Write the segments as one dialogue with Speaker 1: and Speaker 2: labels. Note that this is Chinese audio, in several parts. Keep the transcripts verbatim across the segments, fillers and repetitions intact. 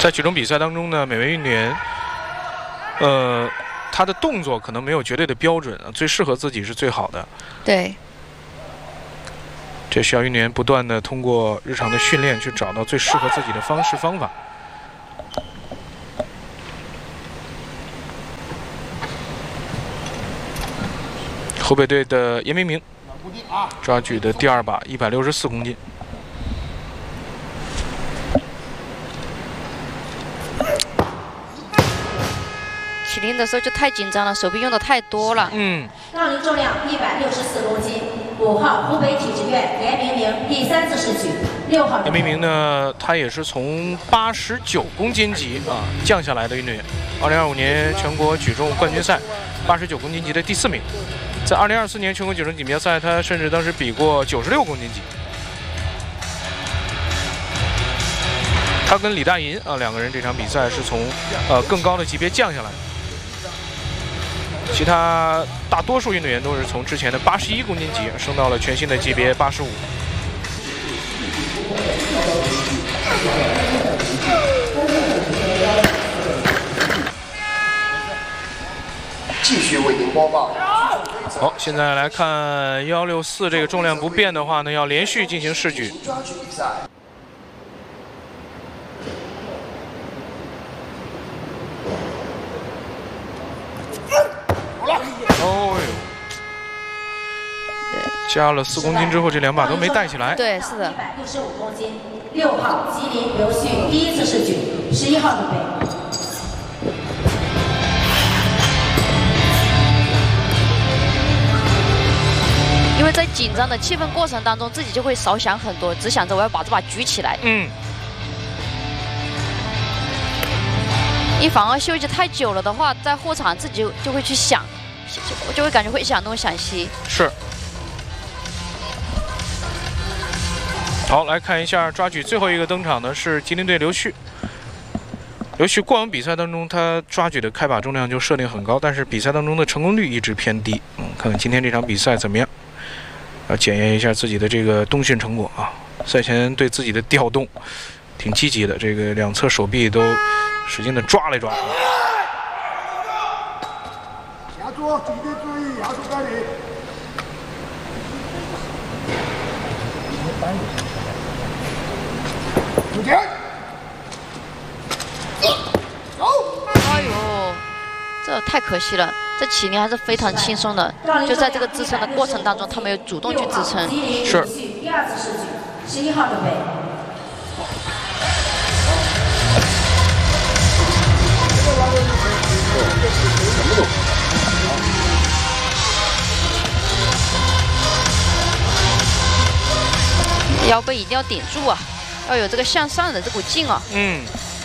Speaker 1: 在举重比赛当中呢，每位运动员，呃，他的动作可能没有绝对的标准，最适合自己是最好的。
Speaker 2: 对。
Speaker 1: 这需要运动员不断的通过日常的训练去找到最适合自己的方式方法。河北队的严明明抓举的第二把，一百六十四公斤。
Speaker 2: 起铃的时候就太紧张了，手臂用的太多了。
Speaker 1: 嗯。
Speaker 3: 杠铃重量一百六十四公斤，五号湖北体制院严明明第三次试举，六号。
Speaker 1: 严明明呢，他也是从八十九公斤级啊降下来的运动员。二零二五年全国举重冠军赛，八十九公斤级的第四名。在二零二四年全国举重锦标赛，他甚至当时比过九十六公斤级。他跟李大银啊两个人这场比赛是从呃更高的级别降下来的。其他大多数运动员都是从之前的八十一公斤级升到了全新的级别八十五。
Speaker 4: 继续为您播报。
Speaker 1: 好，现在来看一六四这个重量不变的话呢，要连续进行试举。
Speaker 4: 抓举比赛。
Speaker 1: 哦呦，加了四公斤之后，这两把都没带起来。
Speaker 2: 对，是的。
Speaker 3: 一百六十五公斤，六号吉林刘旭第一次试举，十一号准备。
Speaker 2: 因为在紧张的气氛过程当中，自己就会少想很多，只想着我要把这把举起来。
Speaker 1: 嗯。
Speaker 2: 一反而休息太久了的话，在后场自己就就会去想，就就会感觉会想东想西。
Speaker 1: 是。好，来看一下抓举最后一个登场的是吉林队刘旭。刘旭过往比赛当中，他抓举的开把重量就设定很高，但是比赛当中的成功率一直偏低。嗯，看看今天这场比赛怎么样？要检验一下自己的这个冬训成果啊。赛前对自己的调动挺积极的，这个两侧手臂都使劲的抓了一抓。
Speaker 4: 压住，今天注意压住杆领。出拳。
Speaker 2: 哎呦，这太可惜了。这起铃还是非常轻松的，就在这个支撑的过程当中，他没有主动去支撑。
Speaker 1: 是。
Speaker 3: 第二次试举，十一号准备。
Speaker 2: 腰背一定要顶住啊，要有这个向上的这股劲啊。
Speaker 1: 嗯。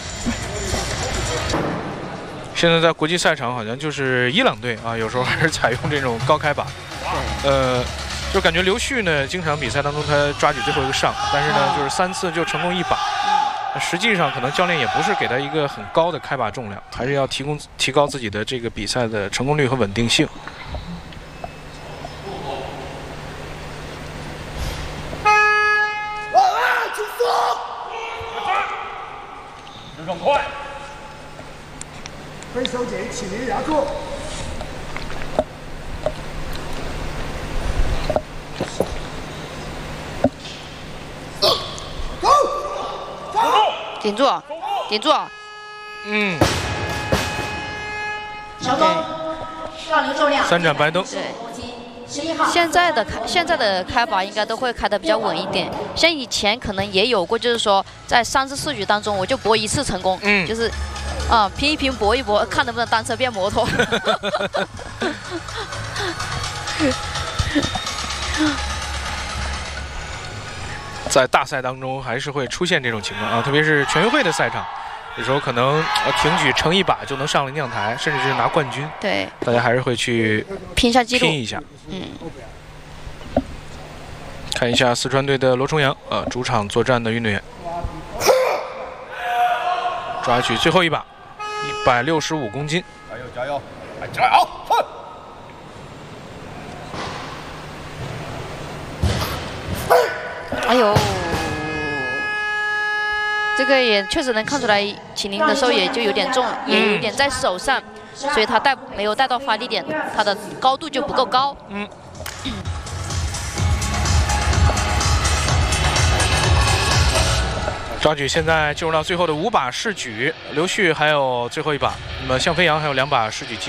Speaker 1: 现在在国际赛场，好像就是伊朗队啊，有时候还是采用这种高开把。呃，就感觉刘旭呢，经常比赛当中他抓举最后一个上，但是呢，就是三次就成功一把。实际上，可能教练也不是给他一个很高的开把重量，还是要提供提高自己的这个比赛的成功率和稳定性。
Speaker 5: 很快。
Speaker 4: 分手节起铃压住。
Speaker 2: 顶住，顶住。
Speaker 1: 嗯。
Speaker 3: 成功。杠铃重量
Speaker 1: 三盏白灯。
Speaker 2: 对。现在的开现在的开把应该都会开得比较稳一点，像以前可能也有过，就是说在三次试举当中，我就搏一次成功，嗯，就是啊拼一拼搏一搏，看能不能单车变摩托。
Speaker 1: 在大赛当中还是会出现这种情况啊，特别是全运会的赛场，有时候可能挺举成一把就能上领奖台，甚至是拿冠军。
Speaker 2: 对，
Speaker 1: 大家还是会去
Speaker 2: 拼一下记录，
Speaker 1: 拼一下。
Speaker 2: 嗯。
Speaker 1: 看一下四川队的罗重阳，呃，主场作战的运动员，抓举最后一把，一百六十五公斤。
Speaker 5: 加油加油，加油！冲！
Speaker 2: 哎呦，这这个也确实能看出来，麒麟的时候也就有点重，也有点在手上，所以他带没有带到发力点，他的高度就不够高。嗯。
Speaker 1: 抓举现在进入到最后的五把试举，刘旭还有最后一把，那么向飞扬还有两把试举机会。